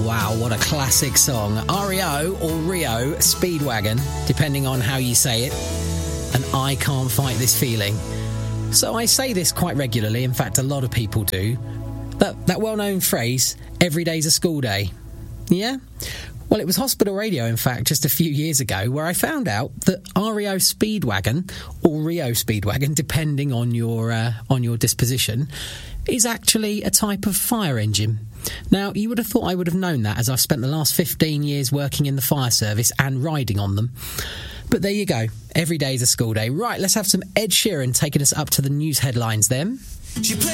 Wow, what a classic song. REO or Rio Speedwagon, depending on how you say it. And I can't fight this feeling. So I say this quite regularly, in fact a lot of people do. That well-known phrase, every day's a school day. Yeah? Well, it was Hospital Radio, in fact, just a few years ago, where I found out that REO Speedwagon, or Rio Speedwagon, depending on your disposition, is actually a type of fire engine. Now, you would have thought I would have known that, as I've spent the last 15 years working in the fire service and riding on them. But there you go. Every day is a school day. Right, let's have some Ed Sheeran taking us up to the news headlines then.